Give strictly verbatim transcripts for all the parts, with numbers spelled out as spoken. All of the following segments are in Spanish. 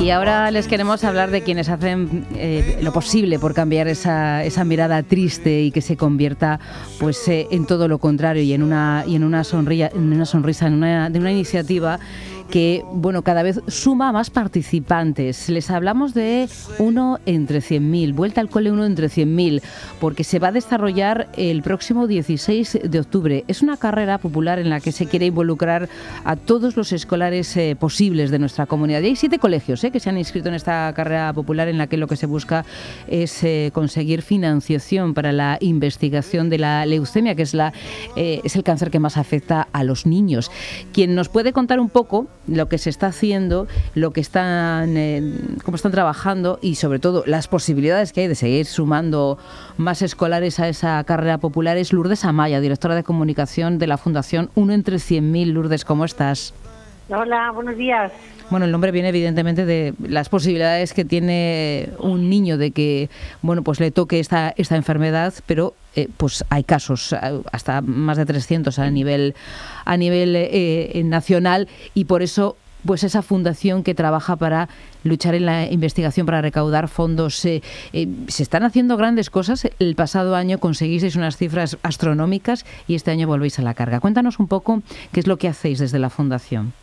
Y ahora les queremos hablar de quienes hacen eh, lo posible por cambiar esa, esa mirada triste y que se convierta pues eh, en todo lo contrario y en una y en una sonrisa, en una sonrisa, en una, de una iniciativa que, bueno, cada vez suma más participantes. Les hablamos de uno entre cien mil, Vuelta al Cole uno entre cien mil, porque se va a desarrollar el próximo dieciséis de octubre. Es una carrera popular en la que se quiere involucrar a todos los escolares eh, posibles de nuestra comunidad. Y hay siete colegios eh, que se han inscrito en esta carrera popular, en la que lo que se busca es eh, conseguir financiación para la investigación de la leucemia, que es, la, eh, es el cáncer que más afecta a los niños. Quien nos puede contar un poco lo que se está haciendo, lo que están, eh, cómo están trabajando y sobre todo las posibilidades que hay de seguir sumando más escolares a esa carrera popular es Lourdes Amaya, directora de comunicación de la Fundación uno entre cien mil. Lourdes, ¿cómo estás? Hola, buenos días. Bueno, el nombre viene evidentemente de las posibilidades que tiene un niño de que, bueno, pues le toque esta esta enfermedad, pero eh, pues hay casos, hasta más de trescientos a nivel a nivel eh, nacional, y por eso pues esa fundación que trabaja para luchar en la investigación, para recaudar fondos. Eh, eh, se están haciendo grandes cosas. El pasado año conseguisteis unas cifras astronómicas y este año volvéis a la carga. Cuéntanos un poco qué es lo que hacéis desde la fundación.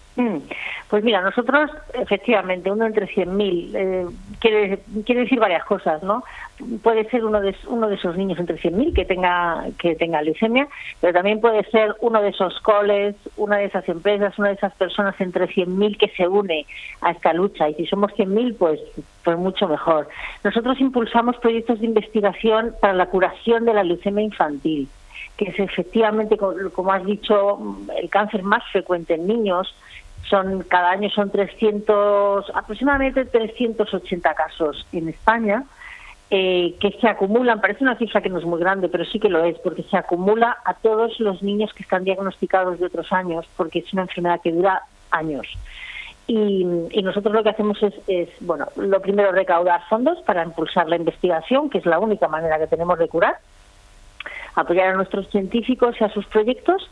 Pues mira, nosotros efectivamente uno entre cien mil eh, quiere, quiere decir varias cosas, ¿no? Puede ser uno de uno de esos niños entre cien mil que tenga que tenga leucemia, pero también puede ser uno de esos coles, una de esas empresas, una de esas personas entre cien mil que se une a esta lucha. Y si somos cien mil, pues pues mucho mejor. Nosotros impulsamos proyectos de investigación para la curación de la leucemia infantil, que es efectivamente, como has dicho, el cáncer más frecuente en niños. Son cada año son trescientos, aproximadamente trescientos ochenta casos en España, eh, que se acumulan. Parece una cifra que no es muy grande, pero sí que lo es, porque se acumula a todos los niños que están diagnosticados de otros años, porque es una enfermedad que dura años. Y, y nosotros lo que hacemos es, es, bueno, lo primero, recaudar fondos para impulsar la investigación, que es la única manera que tenemos de curar, apoyar a nuestros científicos y a sus proyectos,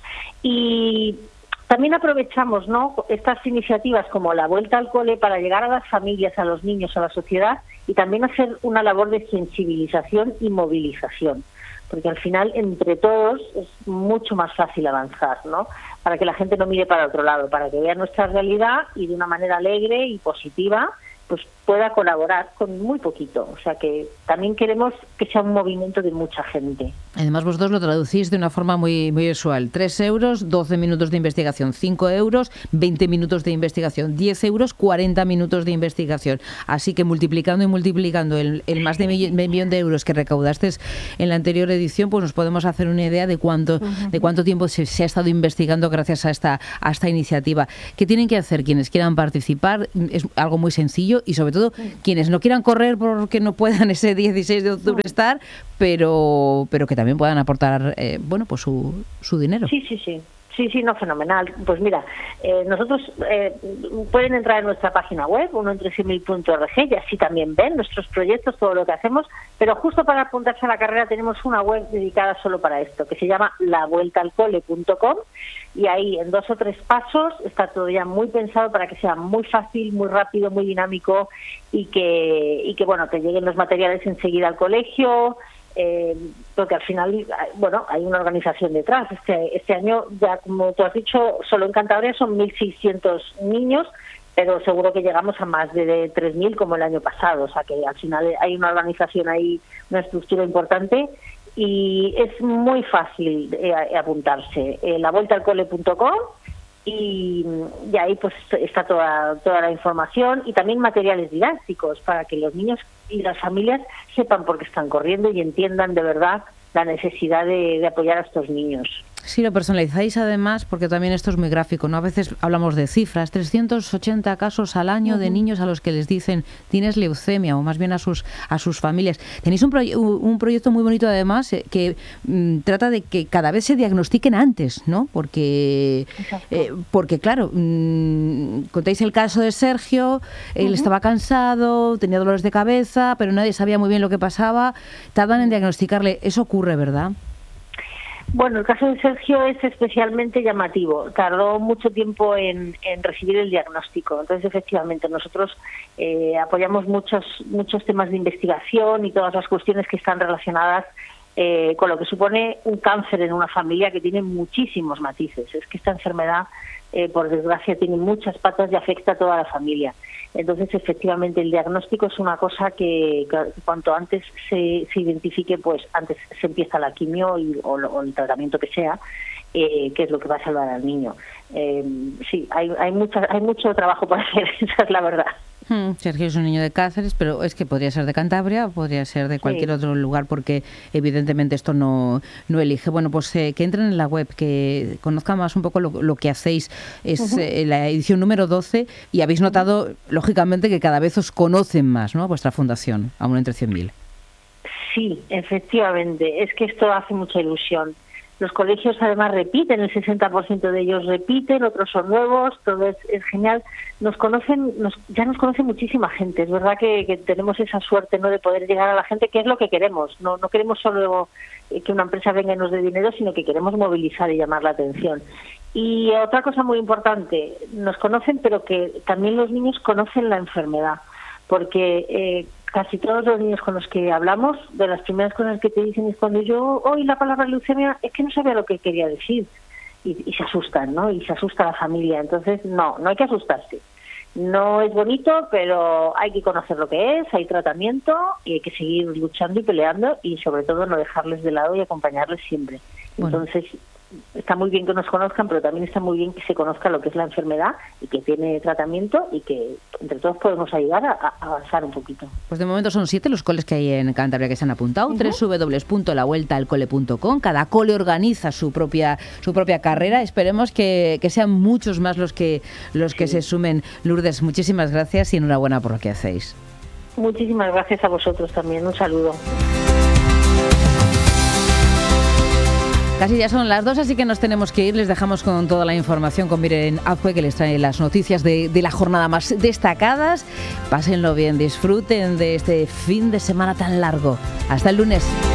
y también aprovechamos, ¿no?, estas iniciativas como la Vuelta al Cole para llegar a las familias, a los niños, a la sociedad, y también hacer una labor de sensibilización y movilización, porque al final entre todos es mucho más fácil avanzar, ¿no?, para que la gente no mire para otro lado, para que vea nuestra realidad y de una manera alegre y positiva pues pueda colaborar con muy poquito. O sea que también queremos que sea un movimiento de mucha gente. Además, vosotros lo traducís de una forma muy muy usual. tres euros, doce minutos de investigación. cinco euros, veinte minutos de investigación. diez euros, cuarenta minutos de investigación. Así que multiplicando y multiplicando el, el más de millón, millón de euros que recaudaste en la anterior edición, pues nos podemos hacer una idea de cuánto uh-huh. de cuánto tiempo se, se ha estado investigando gracias a esta, a esta iniciativa. ¿Qué tienen que hacer quienes quieran participar? Es algo muy sencillo. Y sobre todo quienes no quieran correr porque no puedan ese dieciséis de octubre estar, pero pero que también puedan aportar eh, bueno pues su, su dinero. Sí, sí, sí. Sí, sí, no, fenomenal. Pues mira, eh, nosotros eh, pueden entrar en nuestra página web, uno entre cien mil punto org, y así también ven nuestros proyectos, todo lo que hacemos, pero justo para apuntarse a la carrera tenemos una web dedicada solo para esto, que se llama la vuelta al cole punto com, y ahí en dos o tres pasos está todo ya muy pensado para que sea muy fácil, muy rápido, muy dinámico, y que, y que bueno, que lleguen los materiales enseguida al colegio. Eh, porque al final, bueno, hay una organización detrás. Este este año, ya como tú has dicho, solo en Cantabria son mil seiscientos niños, pero seguro que llegamos a más de tres mil como el año pasado. O sea que al final hay una organización ahí, una estructura importante, y es muy fácil eh, apuntarse. Eh, la vuelta al cole punto com, y, y ahí pues está toda toda la información y también materiales didácticos para que los niños y las familias sepan por qué están corriendo y entiendan de verdad la necesidad de, de apoyar a estos niños. Sí, lo personalizáis además, porque también esto es muy gráfico, ¿no? A veces hablamos de cifras, trescientos ochenta casos al año uh-huh. de niños a los que les dicen tienes leucemia, o más bien a sus a sus familias. Tenéis un, proye- un proyecto muy bonito además eh, que mm, trata de que cada vez se diagnostiquen antes, ¿no? Porque, eh, porque claro, mmm, contáis el caso de Sergio, él uh-huh. estaba cansado, tenía dolores de cabeza, pero nadie sabía muy bien lo que pasaba, tardan en diagnosticarle. Eso ocurre, ¿verdad? Bueno, el caso de Sergio es especialmente llamativo. Tardó mucho tiempo en, en recibir el diagnóstico. Entonces, efectivamente, nosotros eh, apoyamos muchos muchos temas de investigación y todas las cuestiones que están relacionadas eh, con lo que supone un cáncer en una familia que tiene muchísimos matices. Es que esta enfermedad, eh, por desgracia, tiene muchas patas y afecta a toda la familia. Entonces, efectivamente, el diagnóstico es una cosa que, que cuanto antes se, se identifique, pues antes se empieza la quimio y, o, o el tratamiento que sea, eh, que es lo que va a salvar al niño. Eh, sí, hay, hay, mucha, hay mucho trabajo por hacer, esa es la verdad. Hmm, Sergio es un niño de Cáceres, pero es que podría ser de Cantabria, podría ser de cualquier sí. otro lugar, porque evidentemente esto no, no elige. Bueno, pues eh, que entren en la web, que conozcan más un poco lo, lo que hacéis. Es uh-huh. eh, la edición número doce y habéis notado, uh-huh. lógicamente, que cada vez os conocen más, ¿no?, vuestra fundación, aún entre cien mil. Sí, efectivamente, es que esto hace mucha ilusión. Los colegios además repiten, el sesenta por ciento de ellos repiten, otros son nuevos, todo es, es genial. Nos conocen, nos, ya nos conoce muchísima gente. Es verdad que, que tenemos esa suerte, ¿no?, de poder llegar a la gente, que es lo que queremos. No, no queremos solo que una empresa venga y nos dé dinero, sino que queremos movilizar y llamar la atención. Y otra cosa muy importante, nos conocen, pero que también los niños conocen la enfermedad, porque eh, casi todos los niños con los que hablamos, de las primeras cosas que te dicen es cuando yo oí la palabra leucemia, es que no sabía lo que quería decir. Y, y se asustan, ¿no? Y se asusta la familia. Entonces, no, no hay que asustarse. No es bonito, pero hay que conocer lo que es, hay tratamiento y hay que seguir luchando y peleando y sobre todo no dejarles de lado y acompañarles siempre. Bueno. Entonces, está muy bien que nos conozcan, pero también está muy bien que se conozca lo que es la enfermedad y que tiene tratamiento y que entre todos podemos ayudar a, a avanzar un poquito. Pues de momento son siete los coles que hay en Cantabria que se han apuntado, uh-huh. doble u doble u doble u punto la vuelta al cole punto com. Cada cole organiza su propia su propia carrera. Esperemos que, que sean muchos más los que los sí. que se sumen. Lourdes, muchísimas gracias y enhorabuena por lo que hacéis. Muchísimas gracias a vosotros también. Un saludo. Casi ya son las dos, así que nos tenemos que ir. Les dejamos con toda la información con Miren Azcue, que les trae las noticias de, de la jornada más destacadas. Pásenlo bien, disfruten de este fin de semana tan largo. Hasta el lunes.